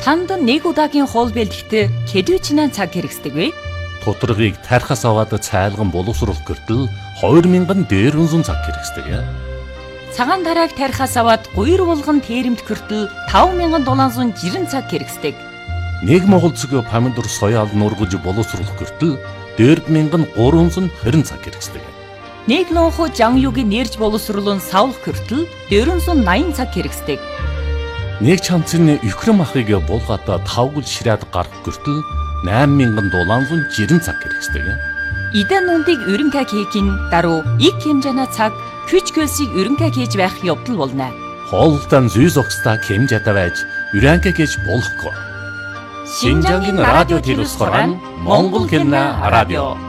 Танд нэг удаагийн хоол бэлтгэхдээ хэдвчнээ цаг хэрэгсдэг вэ? Тутаргыг тархас аваад цайлган боловсруулах гэртэл 2000 дээрвэн цаг хэрэгсдэг. Цагаан тарааг тархас аваад гуйр булган тээрэмт гэртэл 5760 цаг хэрэгсдэг. Нэг монгол цэг помидор соёал нургаж боловсруулах гэртэл 4320 цаг хэрэгсдэг. Нэг лонхо жанюгийн нэрж боловсруулан савлах гэртэл 480 цаг хэрэгсдэг. Нэг чамцны Украин махыг булгаад 5 гүл ширээд гарах гэртэл 8760 цаг хэрэгсдэг. Идэн нүндийг өрөнгө хийхин даруй их хэмжээний цаг хүч гэлсийг өрөнгө хийж байх явдал болно. Хоолтон зүйс огста хэмжээтэй байж өрөнгө хийж болохгүй. Шинжангийн радио телевизээр Монгол хэмнэ радио.